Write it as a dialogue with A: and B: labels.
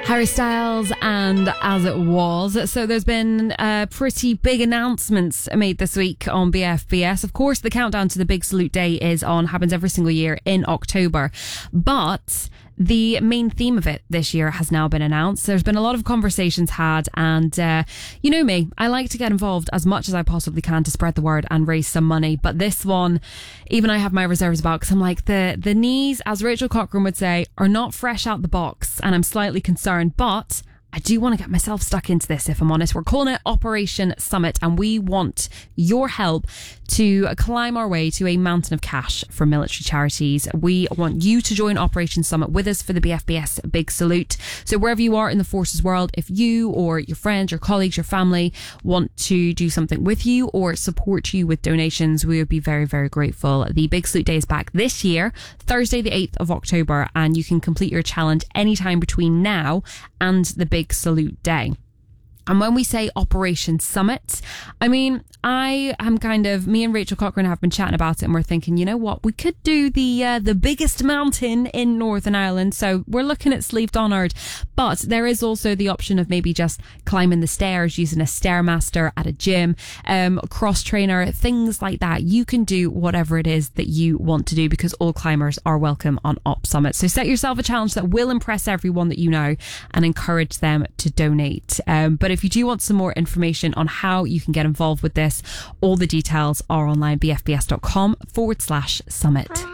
A: Harry Styles and As It Was. So there's been pretty big announcements made this week on BFBS. Of course, the countdown to the Big Salute Day happens every single year in October. But the main theme of it this year has now been announced. There's been a lot of conversations had, and you know me, I like to get involved as much as I possibly can to spread the word and raise some money. But this one, even I have my reserves about, because I'm like, the knees, as Rachel Cochran would say, are not fresh out the box, and I'm slightly concerned, but I do want to get myself stuck into this, if I'm honest. We're calling it Operation Summit, and we want your help to climb our way to a mountain of cash for military charities. We want you to join Operation Summit with us for the BFBS Big Salute. So wherever you are in the forces world, if you or your friends, your colleagues, your family want to do something with you or support you with donations, we would be very, very grateful. The Big Salute Day is back this year, Thursday the 8th of October, and you can complete your challenge anytime between now and the Big Salute Day. And when we say Operation Summit, I mean, me and Rachel Cochran have been chatting about it, and we're thinking, you know what, we could do the biggest mountain in Northern Ireland. So we're looking at Slieve Donard, but there is also the option of maybe just climbing the stairs using a Stairmaster at a gym, cross trainer, things like that. You can do whatever it is that you want to do, because all climbers are welcome on Op Summit. So set yourself a challenge that will impress everyone that you know and encourage them to donate. But if you do want some more information on how you can get involved with this, all the details are online, bfbs.com/summit.